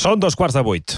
Són 7:15.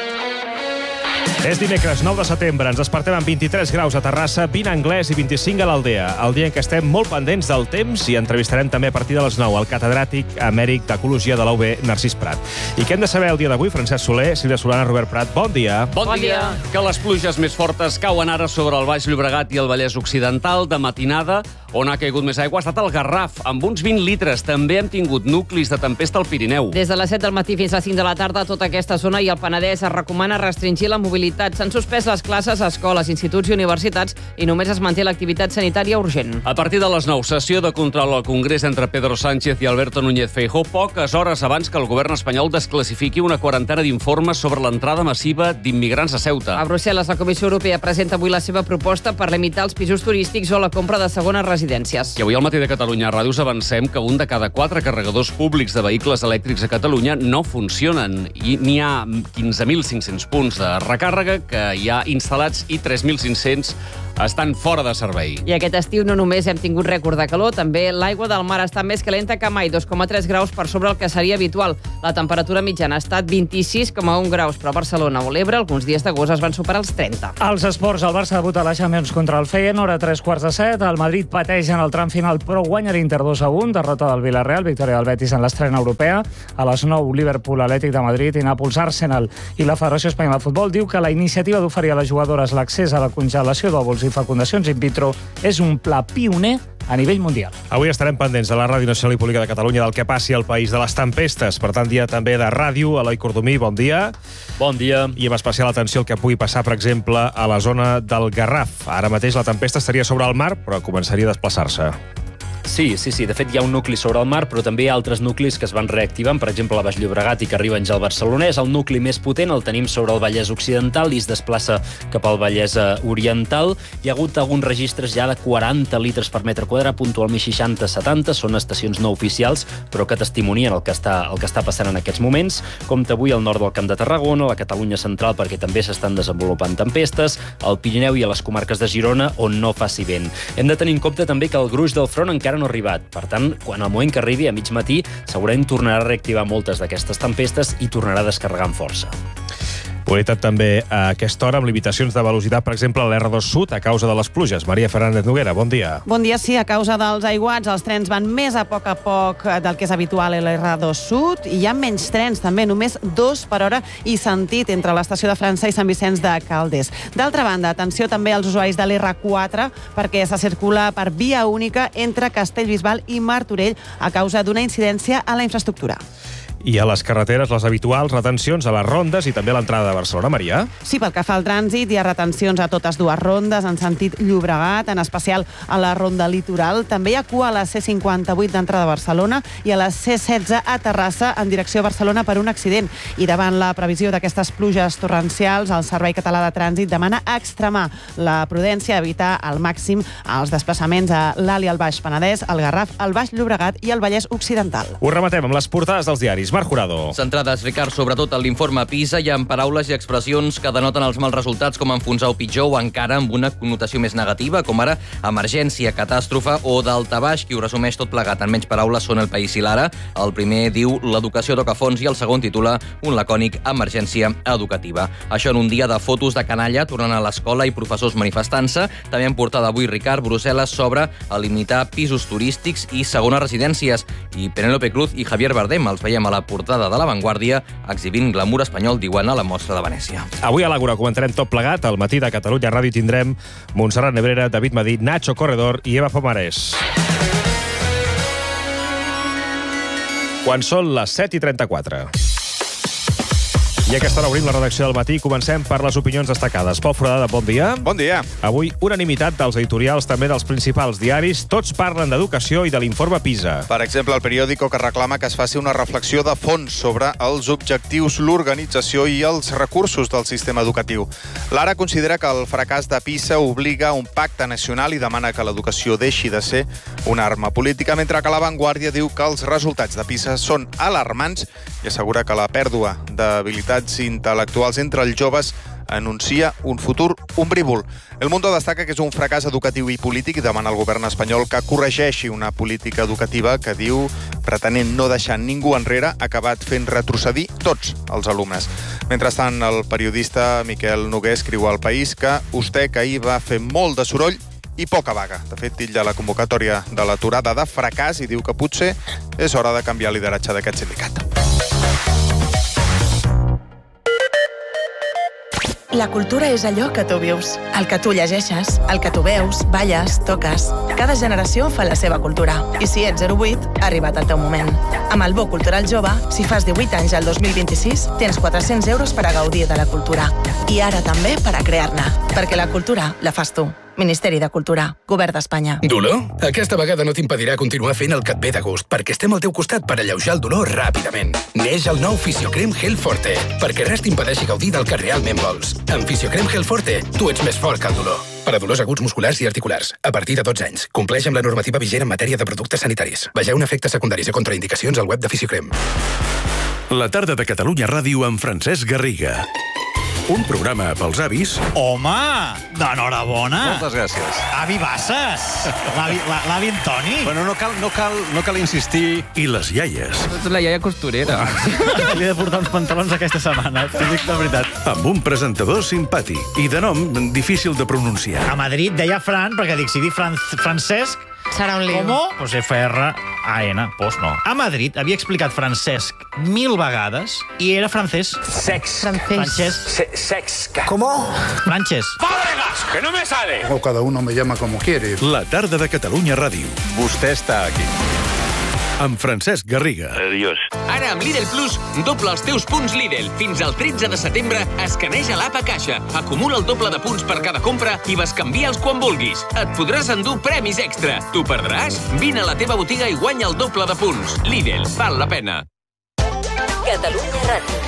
És dimecres 9 de setembre. Ens despertem amb 23 graus a Terrassa, 20 a Anglès i 25 a l'Aldea. El dia en què estem molt pendents del temps i entrevistarem també a partir de les 9 el catedràtic emèrit d'Ecologia de la UB, Narcís Prat. I què hem de saber el dia d'avui? Francesc Soler, Sílvia Solana, Robert Prat, bon dia. Bon dia. Que les pluges més fortes cauen ara sobre el Baix Llobregat i el Vallès Occidental. De matinada, on ha caigut més aigua ha estat el Garraf, amb uns 20 litres. També hem tingut nuclis de tempesta al Pirineu. Des de les 7 del matí fins a les 5 de la tarda, tota aquesta zona i el Penedès es recomana restringir la mobilitat. S'han suspès les classes a escoles, instituts i universitats i només es manté l'activitat sanitària urgent. A partir de les 9, sessió de control al Congrés entre Pedro Sánchez i Alberto Núñez Feijóo, poques hores abans que el govern espanyol desclassifiqui una quarantena d'informes sobre l'entrada massiva d'immigrants a Ceuta. A Brussel·les, la Comissió Europea presenta avui la seva proposta per limitar els pisos turístics o la compra de segones residències. I avui al Matí de Catalunya Ràdio us avancem que un de cada 4 carregadors públics de vehicles elèctrics a Catalunya no funcionen i n'hi ha 15.500 punts de recàrrega que hi ha instal·lats i 3.500 estan fora de servei. I aquest estiu no només hem tingut rècord de calor, també l'aigua del mar està més calenta que mai, 2,3 graus per sobre el que seria habitual. La temperatura mitjana ha estat 26,1 graus, però a Barcelona o l'Ebre alguns dies d'agost es van superar els 30. Als esports, el Barça debuta a la Champions contra el Feyenoord a 7:15. El Madrid pateix en el tram final, però guanya l'Inter 2-1, derrota del Villarreal, victòria del Betis en l'estrena europea. A les 9, Liverpool, Atlètic de Madrid i Nàpols, Arsenal. I la Federació Espanyola de Futbol diu que la iniciativa d'oferir a les jugadores l'accés a la congelació d'òvuls i fecundacions in vitro és un pla pioner a nivell mundial. Avui estarem pendents a la Ràdio Nacional i Pública de Catalunya del que passi al país de les tempestes. Per tant, dia també de ràdio. Eloi Cordomí, bon dia. Bon dia. I amb especial atenció al que pugui passar, per exemple, a la zona del Garraf. Ara mateix la tempesta estaria sobre el mar, però començaria a desplaçar-se. Sí. De fet, hi ha un nucli sobre el mar, però també hi ha altres nuclis que es van reactivant, per exemple, a Baix Llobregat i que arriben ja al Barcelonès. El nucli més potent el tenim sobre el Vallès Occidental i es desplaça cap al Vallès Oriental. Hi ha hagut alguns registres ja de 40 litres per metre quadrat, puntualment 60-70. Són estacions no oficials, però que testimonien el que està passant en aquests moments. Compte avui al nord del Camp de Tarragona, a la Catalunya central, perquè també s'estan desenvolupant tempestes, al Pirineu i a les comarques de Girona, on no faci vent. Hem de tenir en compte també que el gruix del front encara no ha arribat. Per tant, quan al moment que arribi a mig matí, segurament tornarà a reactivar moltes d'aquestes tempestes i tornarà a descarregar amb força. Mobilitat també a aquesta hora amb limitacions de velocitat, per exemple, a l'R2 Sud a causa de les pluges. Maria Fernández Noguera, bon dia. Bon dia, sí, a causa dels aiguats els trens van més a poc del que és habitual a l'R2 Sud i hi ha menys trens també, només 2 per hora i sentit entre l'estació de França i Sant Vicenç de Calders. D'altra banda, atenció també als usuaris de l'R4 perquè se circula per via única entre Castellbisbal i Martorell a causa d'una incidència a la infraestructura. I a les carreteres, les habituals retencions a les rondes i també a l'entrada de Barcelona. Maria? Sí, pel que fa al trànsit, hi ha retencions a totes dues rondes, en sentit Llobregat, en especial a la ronda litoral. També hi ha cua a la C58 d'entrada a Barcelona i a la C16 a Terrassa en direcció a Barcelona per un accident. I davant la previsió d'aquestes pluges torrencials, el Servei Català de Trànsit demana extremar la prudència, evitar al màxim els desplaçaments a l'Alt i al Baix Penedès, al Garraf, al Baix Llobregat i al Vallès Occidental. Ho rematem amb les portades dels diaris. Marc Jurado. Centrades, Ricard, sobretot en l'informe PISA i en paraules i expressions que denoten els mals resultats com enfonsar o pitjor o encara amb una connotació més negativa, com ara emergència, catàstrofe o daltabaix. Qui ho resumeix tot plegat en menys paraules són El País i l'Ara. El primer diu l'educació toca fons i el segon titula un lacònic emergència educativa. Això en un dia de fotos de canalla tornant a l'escola i professors manifestant-se. També en portada avui, Ricard, Brussel·les sobre a limitar pisos turístics i segones residències. I Penélope Cruz i Javier Bardem els veiem a la portada de La Vanguardia exhibint glamour espanyol, diuen a la Mostra de Venècia. Avui a l'Àgora comentarem tot plegat. Al Matí de Catalunya Ràdio tindrem Montserrat Nebrera, David Madí, Nacho Corredor i Eva Pomarés. Quan són les 7:34. I a aquesta hora obrim la redacció del Matí i comencem per les opinions destacades. Pol Foradada, bon dia. Bon dia. Avui, unanimitat dels editorials també dels principals diaris. Tots parlen d'educació i de l'informe PISA. Per exemple, el periòdico que reclama que es faci una reflexió de fons sobre els objectius, l'organització i els recursos del sistema educatiu. L'Ara considera que el fracàs de PISA obliga a un pacte nacional i demana que l'educació deixi de ser una arma política, mentre que La Vanguardia diu que els resultats de PISA són alarmants i assegura que la pèrdua d'habilitats intel·lectuals entre els joves anuncia un futur ombrívol. El Mundo destaca que és un fracàs educatiu i polític i demana al govern espanyol que corregeixi una política educativa que diu, pretenent no deixar ningú enrere, ha acabat fent retrocedir tots els alumnes. Mentrestant, el periodista Miquel Noguer escriu al País que Ustec ahir va fer molt de soroll i poca vaga. De fet, titlla la convocatòria de l'aturada de fracàs i diu que potser és hora de canviar el lideratge d'aquest sindicat. La cultura és allò que tu vius, el que tu llegeixes, el que tu veus, balles, toques. Cada generació fa la seva cultura. I si ets 08, ha arribat el teu moment. Amb el Bo Cultural Jove, si fas 18 anys al 2026, tens 400 euros per a gaudir de la cultura. I ara també per a crear-ne. Perquè la cultura la fas tu. Ministeri de Cultura, Govern d'Espanya. Dolor? Aquesta vegada no t'impedirà continuar fent el que et ve de gust, perquè estem al teu costat per alleujar el dolor ràpidament. Neix el nou Fisiocrem Gel Forte, perquè res t'impedeixi gaudir del que realment vols. Amb Fisiocrem Gel Forte, tu ets més fort que el dolor. Per a dolors aguts musculars i articulars, a partir de 12 anys. Compleix amb la normativa vigent en matèria de productes sanitaris. Vegeu efectes secundaris i contraindicacions al web de Fisiocrem. La tarda de Catalunya Ràdio amb Francesc Garriga. Un programa pels avis... Home, d'enhorabona. Moltes gràcies. Avi Bassas. L'avi Antoni. Bueno, no cal insistir. I les iaies. Ets la iaia costurera. Li he de portar uns pantalons aquesta setmana, t'ho dic de veritat. Amb un presentador simpàtic i de nom difícil de pronunciar. A Madrid deia Fran, perquè dic, si dic Francesc... Serà un lío. Com? Pues F-R-A-N. Pues no. A Madrid havia explicat Francesc 1000 vegades i era francès. Francesc. ¿Cómo? Frances. ¡Fábregas! ¡Que no me sale! O cada uno me llama como quiere. La tarda de Catalunya Ràdio. Vostè està aquí. Amb Francesc Garriga. Adiós. Ara amb Lidl Plus, doble els teus punts Lidl. Fins al 13 de setembre, escaneja l'app a caixa. Acumula el doble de punts per cada compra i bescanvia'ls quan vulguis. Et podràs endur premis extra. T'ho perdràs? Vine a la teva botiga i guanya el doble de punts. Lidl, val la pena. Catalunya Ràdio.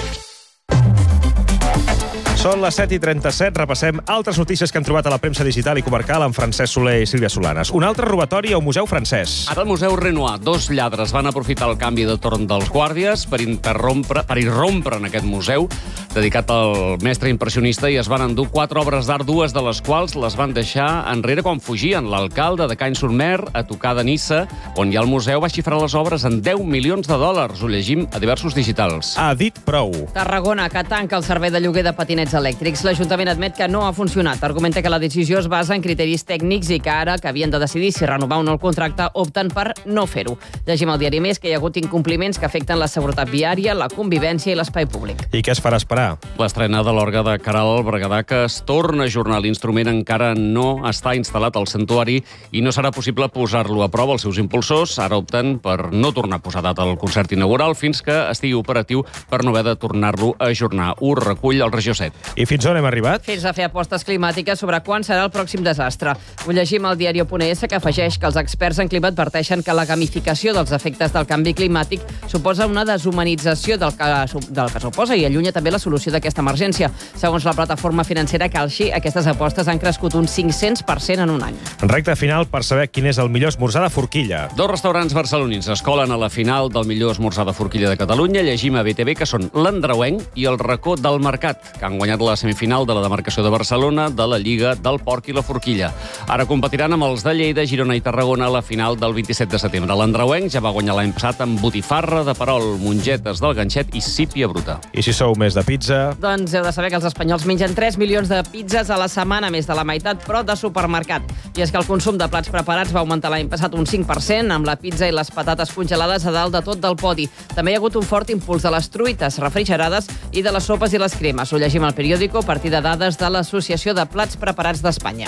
Són les 7:37, repassem altres notícies que han trobat a la premsa digital i comarcal amb Francesc Soler i Sílvia Solanes. Un altre robatori al Museu Francès. Ara al Museu Renoir, 2 lladres van aprofitar el canvi de torn dels guàrdies per irrompre en aquest museu dedicat al mestre impressionista i es van endur 4 obres d'art, 2 de les quals les van deixar enrere quan fugien. L'alcalde de Cagnes-sur-Mer, a tocar de Niça, on hi ha el museu, va xifrar les obres en $10 milions. Ho llegim a diversos digitals. Ha dit prou. Tarragona, que tanca el servei de lloguer de patinets elèctrics. L'Ajuntament admet que no ha funcionat. Argumenta que la decisió es basa en criteris tècnics i que ara, que havien de decidir si renovar o no el contracte, opten per no fer-ho. Llegim al diari Més que hi ha hagut incompliments que afecten la seguretat viària, la convivència i l'espai públic. I què es farà esperar? L'estrena de l'orgue de Caral Berguedà, que es torna a ajornar. L'instrument encara no està instal·lat al santuari i no serà possible posar-lo a prova. Els seus impulsors ara opten per no tornar a posar data al concert inaugural fins que estigui operatiu per no haver de tornar-lo a ajornar. Ho recull el Regió 7. I fins on hem arribat? Fins a fer apostes climàtiques sobre quan serà el pròxim desastre. Ho llegim al diario.es, que afegeix que els experts en clima adverteixen que la gamificació dels efectes del canvi climàtic suposa una deshumanització del que suposa i allunya també la solució d'aquesta emergència. Segons la plataforma financera Calxi, aquestes apostes han crescut un 500% en un any. Recte final per saber quin és el millor esmorzar de forquilla. 2 restaurants barcelonins es colen a la final del millor esmorzar de forquilla de Catalunya. Llegim a BTV que són l'Andreuenc i el Racó del Mercat, que han guanyat la semifinal de la demarcació de Barcelona de la Lliga del Porc i la Forquilla. Ara competiran amb els de Lleida, Girona i Tarragona a la final del 27 de setembre. L'Andreuenc ja va guanyar l'any passat amb botifarra de perol, mongetes del ganxet i sípia bruta. I si sou més de pizza? Doncs heu de saber que els espanyols mengen 3 milions de pizzas a la setmana, més de la meitat, però de supermercat. I és que el consum de plats preparats va augmentar l'any passat un 5%, amb la pizza i les patates congelades a dalt de tot del podi. També hi ha hagut un fort impuls de les truites refrigerades i de les sopes i les cremes. Ho llegim al periòdico a partir de dades de l'Associació de Plats Preparats d'Espanya.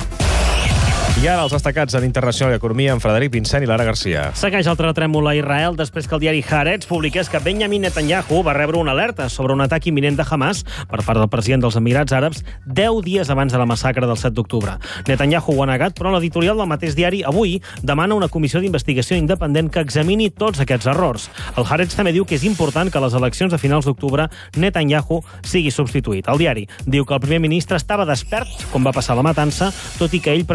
I ara els destacats en Internacional i Economia amb Frederic Vincent i Lara Garcia. Segueix el terratrèmol a Israel després que el diari Haaretz publiqués que Benjamin Netanyahu va rebre una alerta sobre un atac imminent de Hamas per part del president dels Emirats Àrabs 10 dies abans de la massacre del 7 d'octubre. Netanyahu ho ha negat, però l'editorial del mateix diari avui demana una comissió d'investigació independent que examini tots aquests errors. El Haaretz també diu que és important que a les eleccions de finals d'octubre Netanyahu sigui substituït. El diari diu que el primer ministre estava despert quan va passar la matança, tot i que ell prefereixi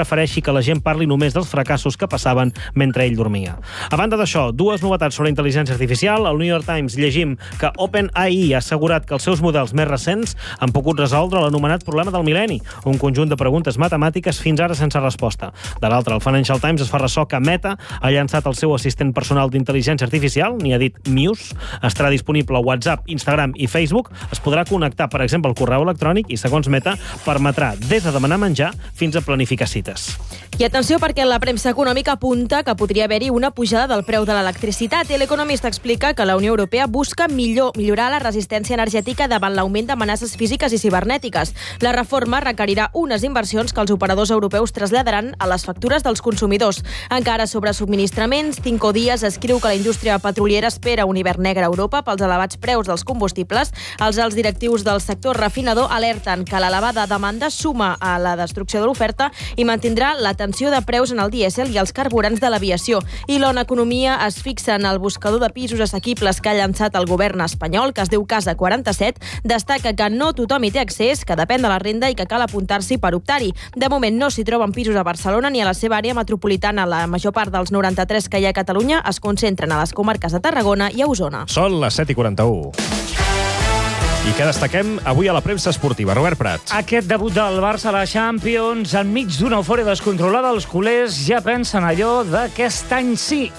que la gent parli només dels fracassos que passaven mentre ell dormia. A banda d'això, dues novetats sobre intel·ligència artificial. Al New York Times llegim que OpenAI ha assegurat que els seus models més recents han pogut resoldre l'anomenat problema del mil·lenni, un conjunt de preguntes matemàtiques fins ara sense resposta. De l'altre, el Financial Times es fa ressò que Meta ha llançat el seu assistent personal d'intel·ligència artificial, n'hi ha dit Muse, estarà disponible a WhatsApp, Instagram i Facebook, es podrà connectar, per exemple, al correu electrònic i, segons Meta, permetrà des de demanar menjar fins a planificar cites. I atenció, perquè la premsa econòmica apunta que podria haver-hi una pujada del preu de l'electricitat. I l'economista explica que la Unió Europea busca millorar la resistència energètica davant l'augment d'amenaces físiques i cibernètiques. La reforma requerirà unes inversions que els operadors europeus traslladaran a les factures dels consumidors. Encara sobre subministraments, Cinco Días escriu que la indústria petroliera espera un hivern negre a Europa pels elevats preus dels combustibles. Els alts directius del sector refinador alerten que l'elevada demanda suma a la destrucció de l'oferta i mantindrà la tensió de preus en el dièsel i els carburants de l'aviació. I l'ONU Economia es fixa en el buscador de pisos assequibles que ha llançat el govern espanyol, que es diu Casa 47, destaca que no tothom hi té accés, que depèn de la renda i que cal apuntar-s'hi per optar-hi. De moment no s'hi troben pisos a Barcelona ni a la seva àrea metropolitana. La major part dels 93 que hi ha a Catalunya es concentren a les comarques de Tarragona i a Osona. Són les 7:41. I què destaquem avui a la premsa esportiva? Robert Prats. Aquest debut del Barça a la Champions, enmig d'una eufòria descontrolada, els culers ja pensen allò d'aquest any sí.